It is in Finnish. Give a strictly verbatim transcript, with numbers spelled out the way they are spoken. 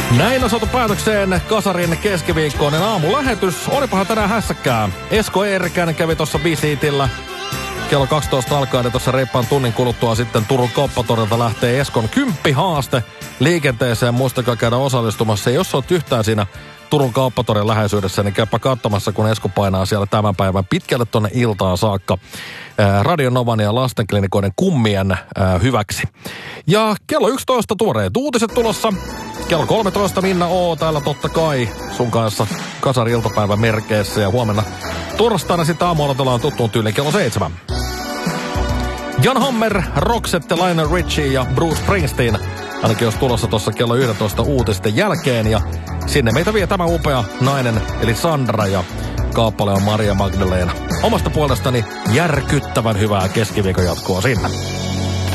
Näin on saatu päätökseen Kasarin keskiviikkoinen aamulähetys. Olipahan tänään hässäkkää. Esko Eerikäinen kävi tuossa Visitillä. Kello kaksitoista alkaa, ja tuossa reippaan tunnin kuluttua sitten Turun kauppatorilta lähtee Eskon kymppihaaste liikenteeseen. Muistakaa käydä osallistumassa. Ja jos olet yhtään siinä Turun kauppatorin läheisyydessä, niin käypä katsomassa, kun Esko painaa siellä tämän päivän pitkälle tonne iltaan saakka Radio Novan ja lastenklinikoiden kummien ää, hyväksi. Ja kello yksitoista tuoreet uutiset tulossa. Kello kolmetoista Minna O täällä totta kai sun kanssa Kasari iltapäivän merkeissä, ja huomenna torstaina sitten aamualoitellaan tuttuun tyyliin kello seitsemän. Jan Hammer, Roxette, Lionel Richie ja Bruce Springsteen ainakin jos tulossa tuossa kello yksitoista uutisten jälkeen, ja sinne meitä vie tämä upea nainen eli Sandra, ja kaappale on Maria Magdalena. Omasta puolestani järkyttävän hyvää keskiviikon jatkoa sinne.